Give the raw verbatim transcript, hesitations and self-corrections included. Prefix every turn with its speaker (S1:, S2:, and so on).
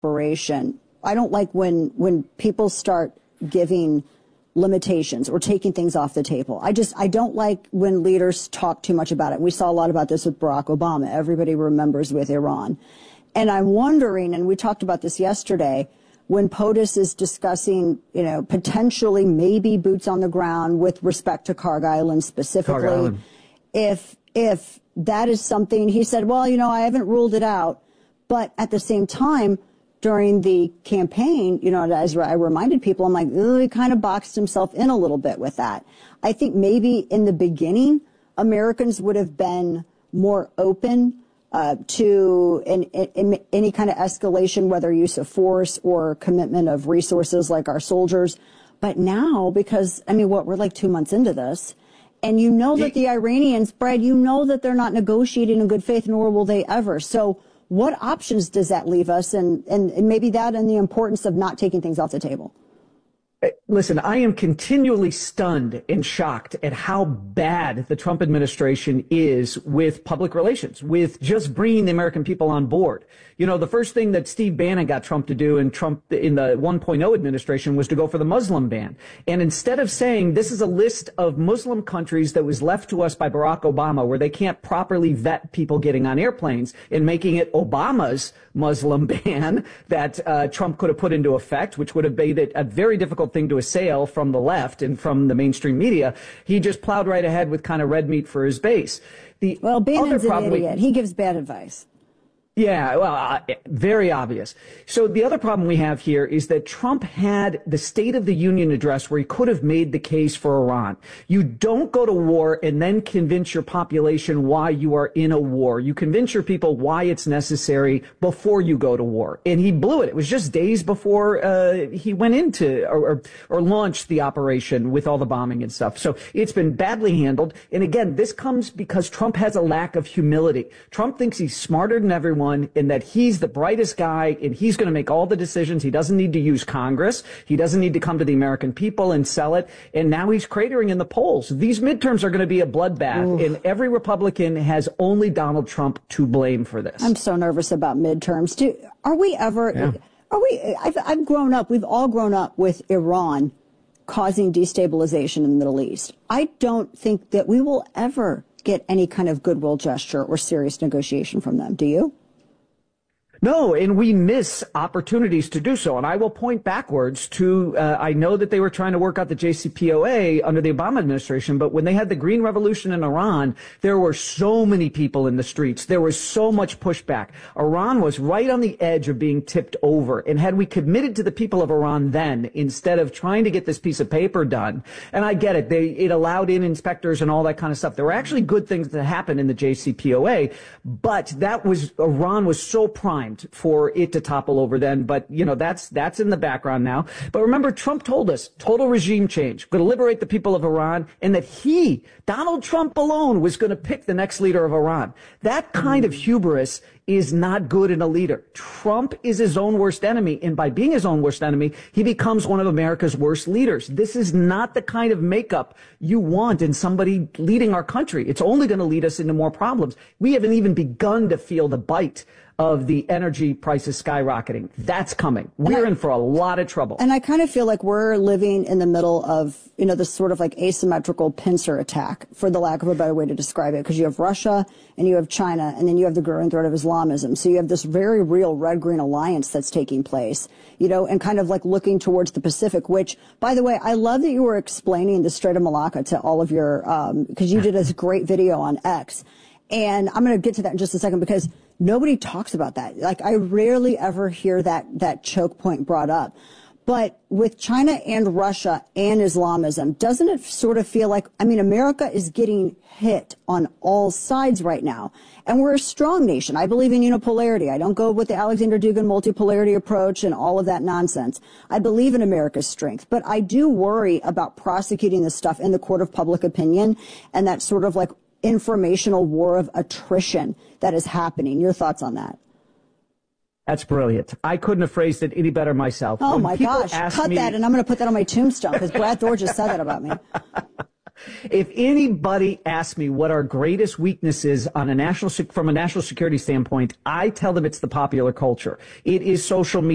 S1: expiration. I don't like when when people start giving limitations or taking things off the table. I just, I don't like when leaders talk too much about it. We saw a lot about this with Barack Obama. Everybody remembers with Iran. And I'm wondering, and we talked about this yesterday, when POTUS is discussing, you know, potentially maybe boots on the ground with respect to Kharg Island specifically,
S2: Kharg Island.
S1: if if that is something, he said, well, you know, I haven't ruled it out, but at the same time, during the campaign, you know, as I reminded people, I'm like, oh, he kind of boxed himself in a little bit with that. I think maybe in the beginning, Americans would have been more open uh, to in, in any kind of escalation, whether use of force or commitment of resources like our soldiers. But now, because, I mean, what, we're like two months into this, and you know that the Iranians, Brad, you know that they're not negotiating in good faith, nor will they ever. So what options does that leave us? And, and, and maybe that and the importance of not taking things off the table.
S2: Listen, I am continually stunned and shocked at how bad the Trump administration is with public relations, with just bringing the American people on board. You know, the first thing that Steve Bannon got Trump to do in Trump in the one point oh administration was to go for the Muslim ban. And instead of saying this is a list of Muslim countries that was left to us by Barack Obama where they can't properly vet people getting on airplanes, and making it Obama's Muslim ban that uh, Trump could have put into effect, which would have made it a very difficult thing to assail from the left and from the mainstream media, he just plowed right ahead with kind of red meat for his base. The
S1: well, Bannon's
S2: other
S1: an idiot. He gives bad advice.
S2: Yeah, well, uh, very obvious. So the other problem we have here is that Trump had the State of the Union address where he could have made the case for Iran. You don't go to war and then convince your population why you are in a war. You convince your people why it's necessary before you go to war. And he blew it. It was just days before uh, he went into or, or, or launched the operation with all the bombing and stuff. So it's been badly handled. And again, this comes because Trump has a lack of humility. Trump thinks he's smarter than everyone, in that he's the brightest guy and he's going to make all the decisions. He doesn't need to use Congress. He doesn't need to come to the American people and sell it. And now he's cratering in the polls. These midterms are going to be a bloodbath. Oof. And every Republican has only Donald Trump to blame for this.
S1: I'm so nervous about midterms. Do, are we ever,
S2: yeah.
S1: are we, I've, I've grown up, we've all grown up with Iran causing destabilization in the Middle East. I don't think that we will ever get any kind of goodwill gesture or serious negotiation from them. Do you?
S2: No, and we miss opportunities to do so. And I will point backwards to, uh, I know that they were trying to work out the J C P O A under the Obama administration, but when they had the Green Revolution in Iran, there were so many people in the streets. There was so much pushback. Iran was right on the edge of being tipped over. And had we committed to the people of Iran then, instead of trying to get this piece of paper done, and I get it, they, it allowed in inspectors and all that kind of stuff. There were actually good things that happened in the J C P O A, but that was, Iran was so primed for it to topple over then. But, you know, that's that's in the background now. But remember, Trump told us total regime change, going to liberate the people of Iran, and that he, Donald Trump alone, was going to pick the next leader of Iran. That kind of hubris is not good in a leader. Trump is his own worst enemy, and by being his own worst enemy, he becomes one of America's worst leaders. This is not the kind of makeup you want in somebody leading our country. It's only going to lead us into more problems. We haven't even begun to feel the bite of the energy prices skyrocketing. That's coming. We're I, in for a lot of trouble.
S1: And I kind of feel like we're living in the middle of, you know, this sort of like asymmetrical pincer attack, for the lack of a better way to describe it, because you have Russia and you have China, and then you have the growing threat of Islamism. So you have this very real red-green alliance that's taking place, you know, and kind of like looking towards the Pacific, which, by the way, I love that you were explaining the Strait of Malacca to all of your, um, because you did a great video on X. And I'm going to get to that in just a second, because nobody talks about that. Like, I rarely ever hear that, that choke point brought up. But with China and Russia and Islamism, doesn't it sort of feel like, I mean, America is getting hit on all sides right now. And we're a strong nation. I believe in unipolarity. I don't go with the Alexander Dugin multipolarity approach and all of that nonsense. I believe in America's strength. But I do worry about prosecuting this stuff in the court of public opinion, and that sort of like informational war of attrition that is happening. Your thoughts on that?
S2: That's brilliant. I couldn't have phrased it any better myself.
S1: Oh,
S2: when
S1: my gosh. Cut
S2: me,
S1: that, and I'm going to put that on my tombstone, because Brad Thor just said that about me.
S2: If anybody asks me what our greatest weakness is on a national, from a national security standpoint, I tell them it's the popular culture. It is social media.